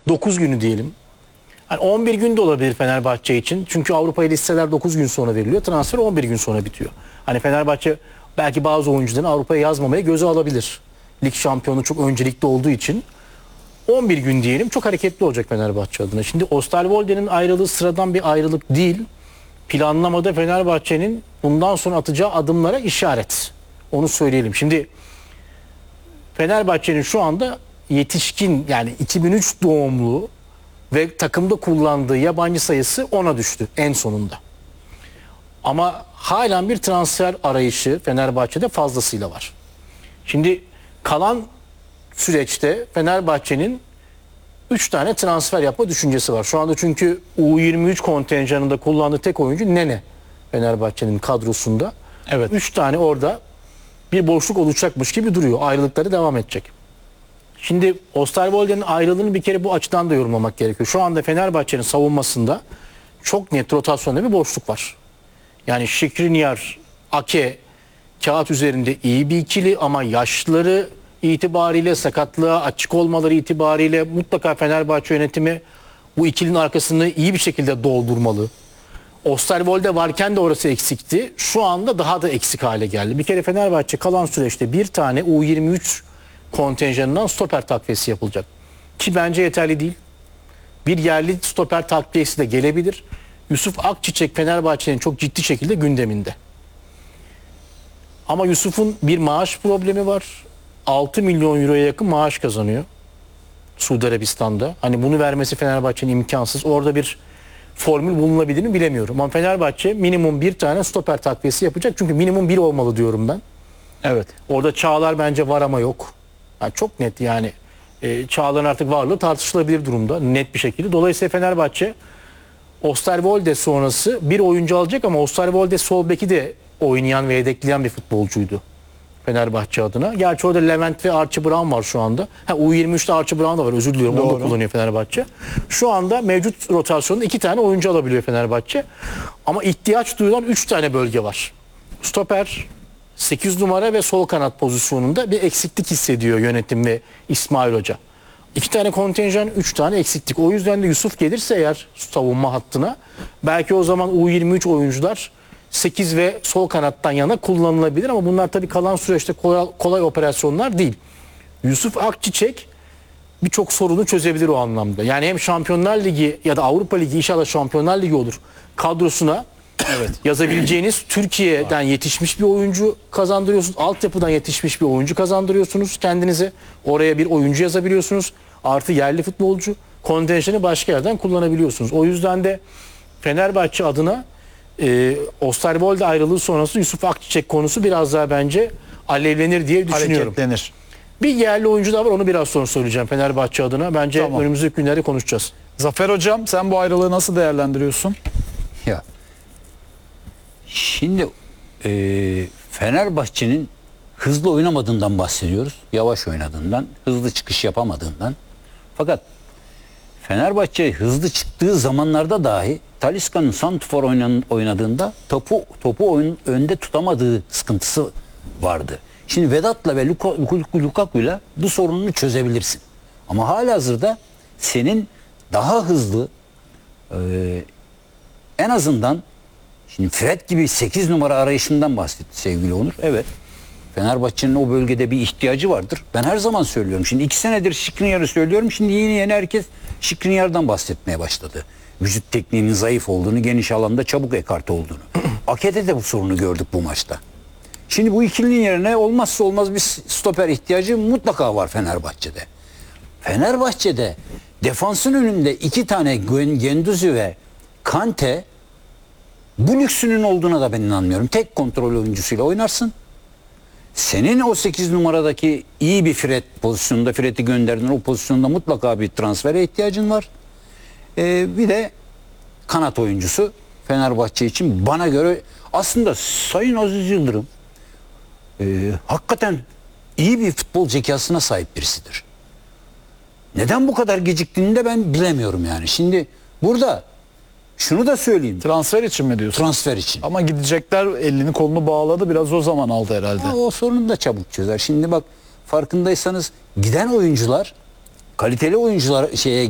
9 günü diyelim. Hani 11 gün de olabilir Fenerbahçe için. Çünkü Avrupa'ya listeler 9 gün sonra veriliyor. Transfer 11 gün sonra bitiyor. Hani Fenerbahçe belki bazı oyuncuların Avrupa'ya yazmamaya göze alabilir. Lig şampiyonu çok öncelikli olduğu için. 11 gün diyelim, çok hareketli olacak Fenerbahçe adına. Şimdi Osterwolde'nin ayrılığı sıradan bir ayrılık değil. Planlamada Fenerbahçe'nin bundan sonra atacağı adımlara işaret. Onu söyleyelim. Şimdi Fenerbahçe'nin şu anda yetişkin, yani 2003 doğumlu ve takımda kullandığı yabancı sayısı 10'a düştü en sonunda. Ama halen bir transfer arayışı Fenerbahçe'de fazlasıyla var. Şimdi kalan süreçte Fenerbahçe'nin 3 tane transfer yapma düşüncesi var. Şu anda çünkü U23 kontenjanında kullandığı tek oyuncu Nene Fenerbahçe'nin kadrosunda. Evet. 3 tane orada bir boşluk oluşacakmış gibi duruyor. Ayrılıkları devam edecek. Şimdi Osterwolde'nin ayrılığını bir kere bu açıdan da yorumlamak gerekiyor. Şu anda Fenerbahçe'nin savunmasında çok net rotasyonda bir boşluk var. Yani Skriniar, Ake kağıt üzerinde iyi bir ikili ama yaşları itibariyle, sakatlığa açık olmaları itibariyle mutlaka Fenerbahçe yönetimi bu ikilinin arkasını iyi bir şekilde doldurmalı. Osterwolde varken de orası eksikti. Şu anda daha da eksik hale geldi. Bir kere Fenerbahçe kalan süreçte bir tane U23 kontenjanından stoper takviyesi yapılacak. Ki bence yeterli değil. Bir yerli stoper takviyesi de gelebilir. Yusuf Akçiçek Fenerbahçe'nin çok ciddi şekilde gündeminde. Ama Yusuf'un bir maaş problemi var. 6 milyon euroya yakın maaş kazanıyor Suudi Arabistan'da. Hani bunu vermesi Fenerbahçe'nin imkansız. Orada bir formül bulunabilir mi bilemiyorum. Ama Fenerbahçe minimum bir tane stoper takviyesi yapacak. Çünkü minimum bir olmalı diyorum ben. Evet. Orada Çağlar bence var ama yok. Yani çok net yani. Çağlar'ın artık varlığı tartışılabilir durumda. Net bir şekilde. Dolayısıyla Fenerbahçe Osterwolde sonrası bir oyuncu alacak ama Osterwolde sol beki de oynayan ve yedekleyen bir futbolcuydu Fenerbahçe adına. Gerçi orada Levent ve Archie Brown var şu anda. U23'te Archie Brown da var, özür diliyorum. Onu da kullanıyor Fenerbahçe. Şu anda mevcut rotasyonda 2 tane oyuncu alabiliyor Fenerbahçe. Ama ihtiyaç duyulan 3 tane bölge var. Stoper, 8 numara ve sol kanat pozisyonunda bir eksiklik hissediyor yönetim ve İsmail Hoca. 2 tane kontenjan, 3 tane eksiklik. O yüzden de Yusuf gelirse eğer savunma hattına, belki o zaman U23 oyuncular 8 ve sol kanattan yana kullanılabilir ama bunlar tabii kalan süreçte kolay operasyonlar değil. Yusuf Akçiçek birçok sorunu çözebilir o anlamda. Yani hem Şampiyonlar Ligi ya da Avrupa Ligi, inşallah Şampiyonlar Ligi olur, kadrosuna yazabileceğiniz Türkiye'den yetişmiş bir oyuncu kazandırıyorsunuz. Altyapıdan yetişmiş bir oyuncu kazandırıyorsunuz kendinize. Oraya bir oyuncu yazabiliyorsunuz. Artı yerli futbolcu. Kontenjanı başka yerden kullanabiliyorsunuz. O yüzden de Fenerbahçe adına Osterwolde ayrılığı sonrası Yusuf Akçiçek konusu biraz daha bence alevlenir diye düşünüyorum. Hareketlenir. Bir yerli oyuncu da var, onu biraz sonra söyleyeceğim Fenerbahçe adına. Bence Tamam. önümüzdeki günlerde konuşacağız. Zafer Hocam, sen bu ayrılığı nasıl değerlendiriyorsun? Ya şimdi Fenerbahçe'nin hızlı oynamadığından bahsediyoruz. Yavaş oynadığından, hızlı çıkış yapamadığından. Fakat Fenerbahçe hızlı çıktığı zamanlarda dahi Talisca'nın santrfor oynadığında topu önde tutamadığı sıkıntısı vardı. Şimdi Vedat'la ve Lukaku'yla bu sorununu çözebilirsin. Ama halihazırda senin daha hızlı en azından, şimdi Fred gibi 8 numara arayışından bahsetti sevgili Onur. Evet. Fenerbahçe'nin o bölgede bir ihtiyacı vardır. Ben her zaman söylüyorum. Şimdi 2 senedir Skriniar'ı söylüyorum. Şimdi yeni herkes Skriniar'dan bahsetmeye başladı. Vücut tekniğinin zayıf olduğunu, geniş alanda çabuk ekarte olduğunu. Ake'de de bu sorunu gördük bu maçta. Şimdi bu ikilinin yerine olmazsa olmaz bir stoper ihtiyacı mutlaka var Fenerbahçe'de. Fenerbahçe'de defansın önünde 2 tane Guendouzi ve Kante, bu lüksünün olduğuna da ben inanmıyorum. Tek kontrol oyuncusuyla oynarsın. Senin o 8 numaradaki iyi bir Fred pozisyonunda, Fred'i gönderdin, o pozisyonda mutlaka bir transfere ihtiyacın var. Bir de kanat oyuncusu Fenerbahçe için bana göre aslında Sayın Aziz Yıldırım hakikaten iyi bir futbol zekasına sahip birisidir. Neden bu kadar geciktiğini de ben bilemiyorum yani. Şimdi burada şunu da söyleyeyim. Transfer için mi diyorsun? Transfer için. Ama gidecekler, elini kolunu bağladı. Biraz o zaman aldı herhalde. Ama o sorunu da çabuk çözer. Şimdi bak, farkındaysanız giden oyuncular, kaliteli oyuncular